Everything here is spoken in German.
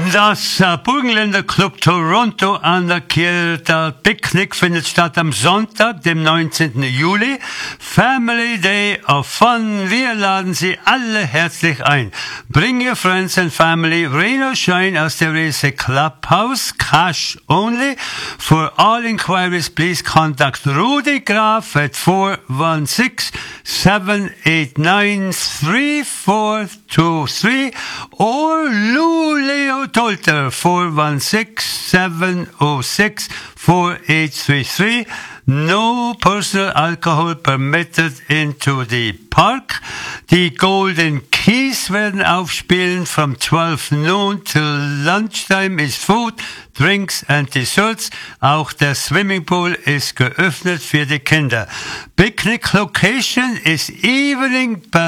Das Burgenländer Club Toronto an der Kirtal Picknick findet statt am Sonntag, dem 19. Juli. Family Day of Fun. Wir laden Sie alle herzlich ein. Bring your friends and family. Rain or shine, as there is a clubhouse. Cash only. For all inquiries, please contact Rudi Graf at 416-789-3423 or Lou Leo Tolter 416-706-4833. No personal alcohol permitted into the park. Die Golden Keys werden aufspielen from 12 noon till lunchtime is food, drinks and desserts. Auch der Swimmingpool ist geöffnet für die Kinder. Picnic location is Evening